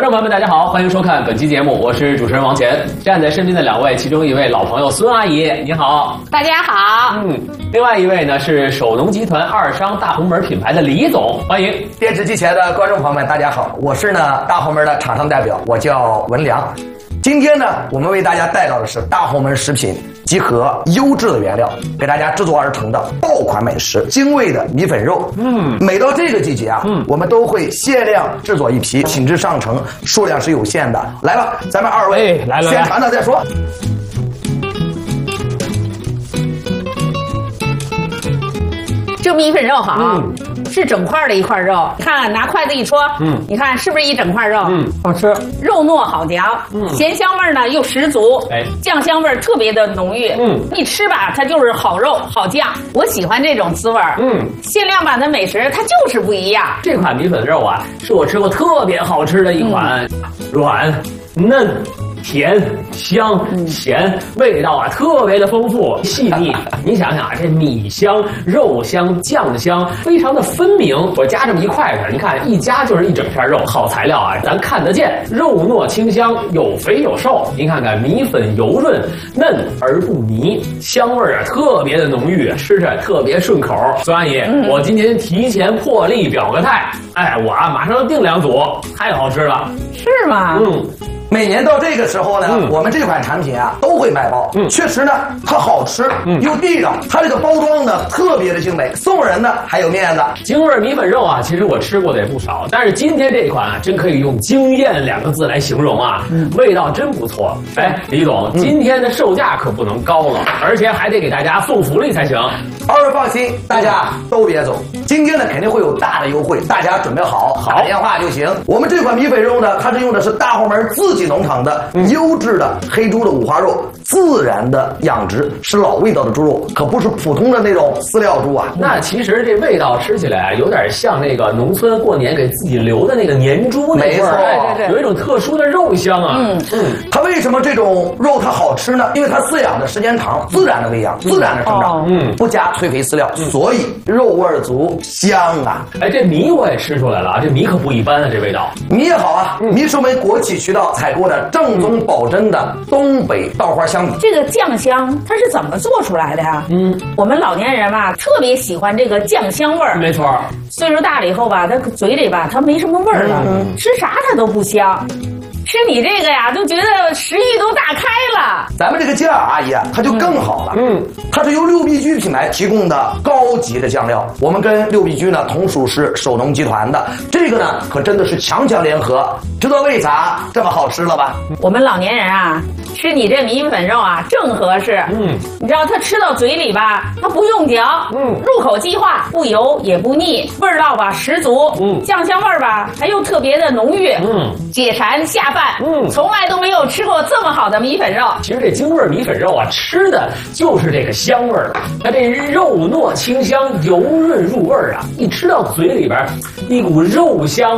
众朋友们，大家好，欢迎收看本期节目，我是主持人王乾。站在身边的两位，其中一位老朋友孙阿姨，你好。 大家好。 另外一位呢是首农集团二商大红门品牌的李总，欢迎。 电视机前的观众朋友们，大家好，我是大红门的厂商代表，我叫文良。今天呢，我们为大家带到的是大红门食品集合优质的原料，给大家制作而成的爆款美食，精味的米粉肉。每到这个季节啊，我们都会限量制作一批，品质上乘，数量是有限的。来吧，咱们二位来先尝尝再说。 这米粉肉好，是整块的一块肉。看，拿筷子一戳，你看是不是一整块肉？ 好吃， 肉糯好嚼，咸香味呢又十足，酱香味特别的浓郁。一吃吧，它就是好肉好酱，我喜欢这种滋味。限量版的美食它就是不一样。 这款米粉肉啊，是我吃过特别好吃的一款，软嫩。甜、香、咸，味道啊特别的丰富细腻。你想想啊，这米香、肉香、酱香，非常的分明。我夹这么一块子，你看一夹就是一整片肉，好材料啊，咱看得见，肉糯清香，有肥有瘦。您看看米粉油润嫩而不泥，香味啊特别的浓郁，吃着特别顺口。孙阿姨，我今天提前破例表个态，我啊马上要订2组，太好吃了。 是吗？ 每年到这个时候呢，我们这款产品啊都会卖爆。确实呢，它好吃又地道，它这个包装呢特别的精美，送人呢还有面子。 京味米粉肉啊，其实我吃过的也不少，但是今天这款啊，真可以用惊艳2个字来形容啊，味道真不错。李总，今天的售价可不能高了，而且还得给大家送福利才行。 二位放心，大家都别走，今天呢肯定会有大的优惠，大家准备好，打电话就行。我们这款米粉肉呢，它是用的是大红门自己农场的优质的黑猪的五花肉，自然的养殖，是老味道的猪肉，可不是普通的那种饲料猪啊。 那其实这味道吃起来有点像那个农村过年给自己留的那个年猪那味儿，有一种特殊的肉香啊。 它为什么这种肉它好吃呢？因为它饲养的时间长，自然的喂养，自然的生长，不加催肥饲料，所以肉味足，香啊。 这米我也吃出来了啊，这米可不一般啊，这味道。 米也好啊，米是我们国企渠道采购的正宗保真的东北稻花香米。 这个酱香它是怎么做出来的呀？我们老年人吧特别喜欢这个酱香味儿。 没错， 岁数大了以后吧，他嘴里吧他没什么味儿了，吃啥它都不香。吃你这个呀，就觉得食欲都大开了。 咱们这个酱阿姨啊，它就更好了。它是由六必居品牌提供的高级的酱料。我们跟六必居呢同属是首农集团的，这个呢可真的是强强联合，知道为啥这么好吃了吧？ 我们老年人啊，吃你这米粉肉啊正合适。你知道它吃到嘴里吧，它不用嚼，入口即化，不油也不腻，味道吧十足，酱香味儿吧还又特别的浓郁，解馋下饭。从来都没有吃过这么好的米粉肉。 其实这京味米粉肉啊，吃的就是这个香味儿。它这肉糯清香，油润入味儿啊，一吃到嘴里边，一股肉香